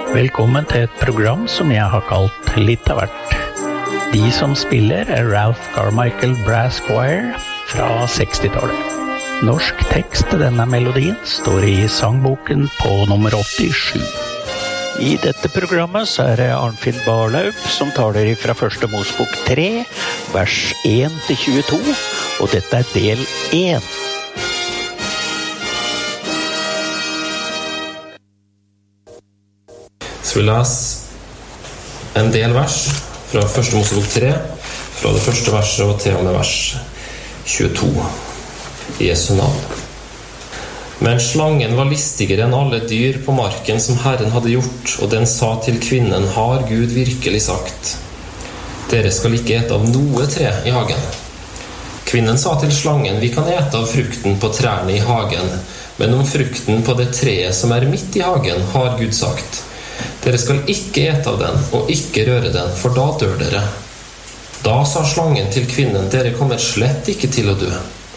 Velkommen til et program som jeg har kalt Litt av hvert. De som spiller Ralph Carmichael Brass Choir fra 60-tallet. Norsk tekst til denne melodien står i sangboken på nummer 87. I dette programmet så det Arnfinn Barlaug som taler fra første Mosebok 3, vers 1-22, og dette del 1. Så vi leser en del vers fra første Mosebok 3, fra det første verset og til og med vers 22 i Jesu navn. Men slangen var listigere enn alle dyr på marken som Herren hadde gjort, og den sa til kvinnen, har Gud virkelig sagt, dere skal ikke ete av noe tre i hagen. Kvinnen sa til slangen, vi kan ete av frukten på trærne i hagen, men om frukten på det treet som midt i hagen, har Gud sagt, dere skal ikke ete av den, og ikke røre den, for da dør dere. Da sa slangen til kvinnen, dere kommer slett ikke til å dø.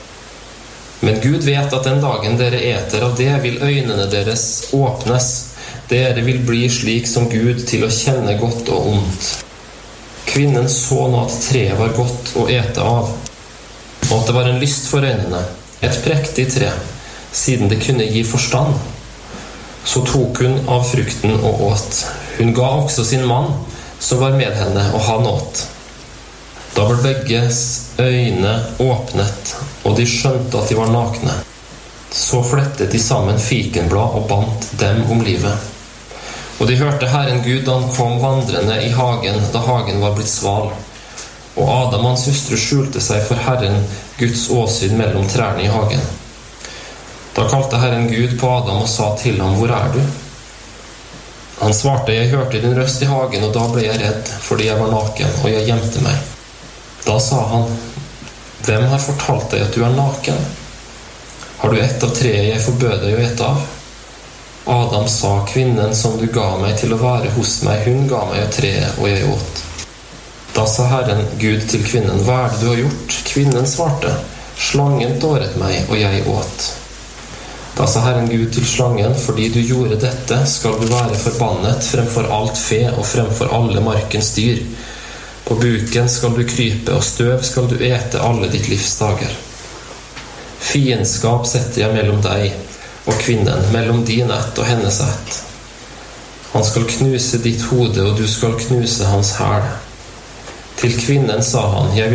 Men Gud vet at den dagen dere eter av det, vil øynene deres åpnes. Dere vil bli slik som Gud til å kjenne godt og ondt. Kvinnen så nå at treet var godt å ete av, og at det var en lyst for øynene, et prektig tre, siden det kunne gi forstand. Så tok hun av frukten og åt. Hun ga også sin mann, som var med henne, og han åt. Da ble begges øyne åpnet, og de skjønte at de var nakne. Så flettet de sammen fikenblad og bandt dem om livet. Og de hørte Herren Gud da han kom vandrende i hagen, da hagen var blitt sval. Og Adam og hans hustru skjulte seg for Herren Guds åsyn mellom trærne i hagen. Da kalte Herren Gud på Adam og sa til ham, hvor du? Han svarte, jeg hørte din røst i hagen, og da ble jeg redd, fordi jeg var naken, og jeg gjemte meg. Da sa han, hvem har fortalt deg at du naken? Har du ett av treet jeg forbød deg å ete av? Adam sa, kvinnen som du ga meg til å være hos meg, hun ga meg av treet, og jeg åt. Da sa Herren Gud til kvinnen, hva det du har gjort? Kvinnen svarte, slangen dåret meg, og jeg åt. Da sa Herren Gud til slangen, fordi du gjorde dette, skal du være forbannet fremfor alt fe og fremfor alle markens dyr. På buken skal du krype, og støv skal du ete alle ditt livs dager. Fiendskap setter jeg mellom deg og kvinnen, mellom din ett og hennes ett. Han skal knuse ditt hode, og du skal knuse hans hæl. Til kvinnen sa han, jeg vil